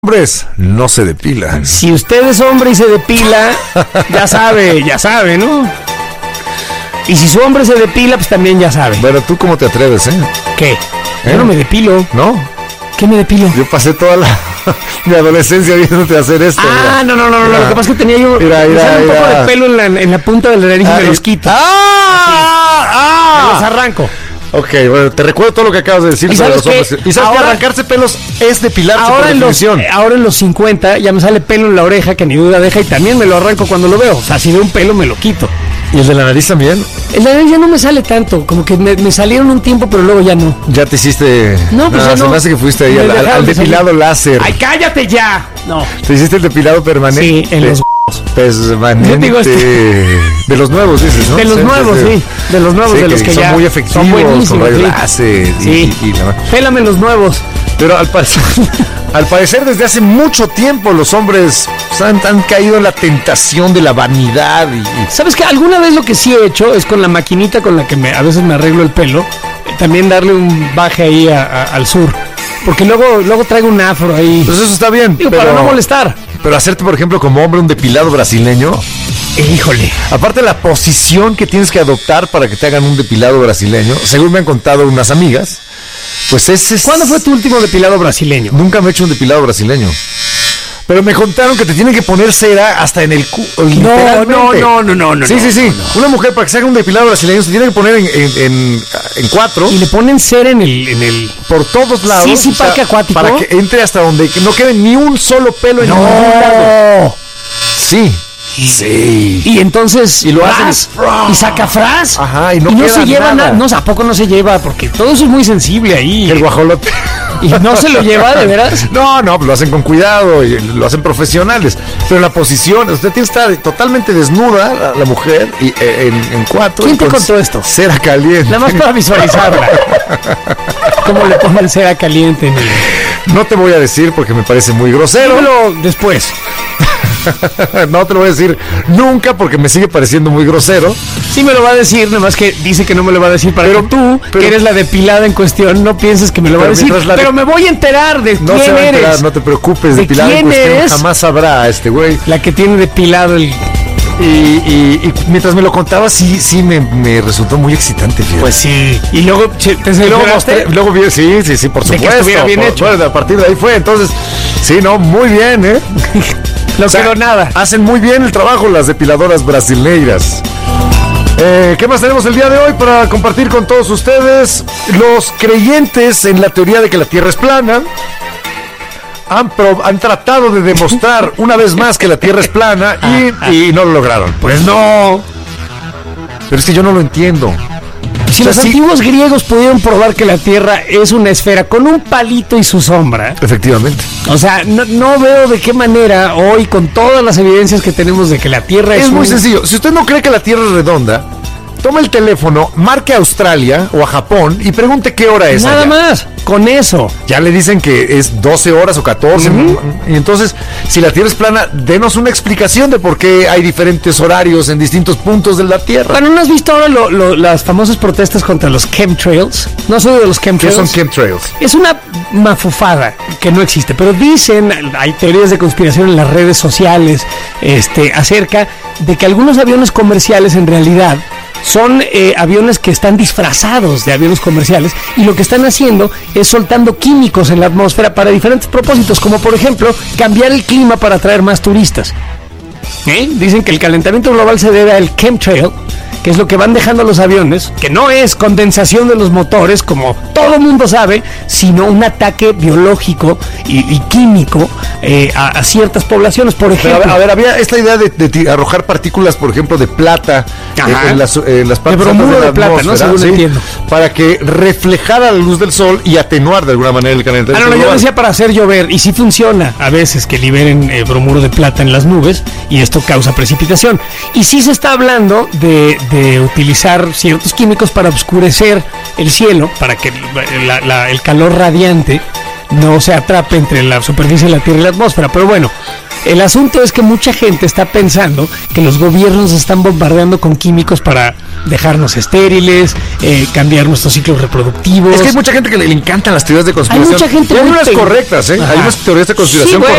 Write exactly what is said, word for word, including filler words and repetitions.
Hombres no se depilan. Si usted es hombre y se depila, ya sabe, ya sabe, ¿no? Y si su hombre se depila, pues también ya sabe. Bueno, ¿tú cómo te atreves, eh? ¿Qué? ¿Eh? Yo no me depilo. ¿No? ¿Qué me depilo? Yo pasé toda la mi adolescencia viéndote hacer esto. Ah, mira. no, no, no, no. Mira. Lo que pasa es que tenía yo Mira, mira, me sale un poco mira. de pelo en la, en la punta de la nariz y me los quito. ¡Ah! ¡Ah! Me los arranco. Ok, bueno, te recuerdo todo lo que acabas de decir ¿Y sobre sabes los hombres. qué? Y sabes que Ahora- arrancarse pelos es depilarse por Ahora en, los, definición. ahora en los cincuenta ya me sale pelo en la oreja que ni duda deja y también me lo arranco cuando lo veo. O sea, si veo un pelo me lo quito. ¿Y el de la nariz también? En la nariz ya no me sale tanto, como que me, me salieron un tiempo pero luego ya no. Ya te hiciste... No, pues Ah, ya se no. me hace que fuiste ahí Me al, al- dejaron al de depilado salir. láser. ¡Ay, cállate ya! No. ¿Te hiciste el depilado permanente? Sí, en los Permanente. Yo digo este- De los nuevos, dices, ¿no? De los nuevos, sí. De los nuevos, Sí, de los que, son ya muy efectivos, son buenísimos, con rayos sí. láser y- Sí. y- y demás. Pélame los nuevos. Pero al parecer, al parecer desde hace mucho tiempo los hombres pues, han, han caído en la tentación de la vanidad y, y- ¿Sabes qué? Alguna vez lo que sí he hecho es con la maquinita con la que me, a veces me arreglo el pelo, eh, también darle un baje ahí a- a- al sur. Porque luego, luego traigo un afro ahí. pues eso está bien. Digo, pero, para no molestar. pero hacerte, por ejemplo, como hombre un depilado brasileño, Híjole. aparte la posición que tienes que adoptar para que te hagan un depilado brasileño, según me han contado unas amigas, pues ese es... ¿Cuándo fue tu último depilado brasileño? Nunca me he hecho un depilado brasileño. Pero me contaron que te tienen que poner cera hasta en el cu... No, literalmente. no, no, no, no, no. Sí, no, sí, sí. no, no. Una mujer para que se haga un depilado brasileño se tiene que poner en, en, en, en cuatro, Y le ponen cera en el, en el... por todos lados. Sí, sí, o sea, parque acuático. para que entre hasta donde no quede ni un solo pelo en ningún lado. No. Sí. Sí. Y entonces Y lo fras, hacen- y saca fras. Ajá, y no queda se lleva nada. nada. No, ¿a poco no se lleva? Porque todo eso es muy sensible ahí. El guajolote. Y no se lo lleva, ¿de veras? No, no, lo hacen con cuidado y lo hacen profesionales. Pero la posición, usted tiene que estar totalmente desnuda, la, la mujer, y eh, en, en cuatro. ¿Quién y te con contó esto? Cera caliente. Nada más para visualizarla. Cómo le ponen cera caliente en el... No te voy a decir porque me parece muy grosero. Dímelo después. No te lo voy a decir nunca porque me sigue pareciendo muy grosero. Sí me lo va a decir, nada más que dice que no me lo va a decir para Pero que tú, pero- que eres la depilada en cuestión, no pienses que me lo va a Pero decir. mientras la de- Pero me voy a enterar de No quién se va a eres. enterar, no te preocupes. ¿De Depilado en quién cuestión eres? jamás sabrá este güey. La que tiene depilado el... Y, y- y mientras me lo contaba, sí, sí me, me resultó muy excitante, fíjate. Pues sí. Y luego che, te Y luego, cercioraste. mostré- luego vi, sí, sí, sí, por De que supuesto. estuviera bien por- hecho. Bueno, a partir de ahí fue, entonces, sí, no, muy bien, ¿eh? No O sea, quedó nada. Hacen muy bien el trabajo las depiladoras brasileiras. Eh, ¿Qué más tenemos el día de hoy para compartir con todos ustedes? Los creyentes en la teoría de que la Tierra es plana han, pro- han tratado de demostrar una vez más que la Tierra es plana y, y no lo lograron. Pues no. Pero es que yo no lo entiendo. Si O sea, los sí- antiguos griegos pudieron probar que la Tierra es una esfera con un palito y su sombra, Efectivamente. o sea, no, no veo de qué manera hoy, con todas las evidencias que tenemos de que la Tierra es, Es muy un- sencillo. Si usted no cree que la Tierra es redonda, tome el teléfono, marque a Australia o a Japón y pregunte qué hora es. Nada allá. más, con eso. Ya le dicen que es doce horas o catorce. Y entonces, si la Tierra es plana, denos una explicación de por qué hay diferentes horarios en distintos puntos de la Tierra. Bueno, ¿no has visto ahora lo- lo- las famosas protestas contra los chemtrails? ¿No has oído de los ¿Qué chemtrails? son chemtrails? Es una mafufada que no existe, pero dicen, hay teorías de conspiración en las redes sociales este, acerca de que algunos aviones comerciales en realidad son eh, aviones que están disfrazados de aviones comerciales y lo que están haciendo es soltando químicos en la atmósfera para diferentes propósitos, como por ejemplo cambiar el clima para atraer más turistas. ¿Eh? Dicen que el calentamiento global se debe al chemtrail, que es lo que van dejando los aviones, que no es condensación de los motores, como todo mundo sabe, sino un ataque biológico y, y químico eh, a, a ciertas poblaciones, por Pero, a, ejemplo. ver, a ver, había esta idea de, de ti- arrojar partículas, por ejemplo, de plata eh, Ajá. en, las, en las partes bromuro altas de la plata, ¿no? atmósfera, Según entiendo. para que reflejara la luz del sol y atenuar de alguna manera el Ah, calentamiento no, no, yo global. decía para hacer llover, y sí funciona a veces que liberen eh, bromuro de plata en las nubes, y esto causa precipitación. Y sí se está hablando de, de utilizar ciertos químicos para oscurecer el cielo, para que la- la- el calor radiante no se atrape entre la superficie de la Tierra y la atmósfera. Pero bueno, El asunto es que mucha gente está pensando que los gobiernos están bombardeando con químicos para dejarnos estériles, eh, cambiar nuestros ciclos reproductivos. Es que hay mucha gente que le, le encantan las teorías de conspiración. Hay mucha gente y hay muy unas pe- correctas, ¿eh? Ajá. Hay unas teorías de conspiración Sí, bueno,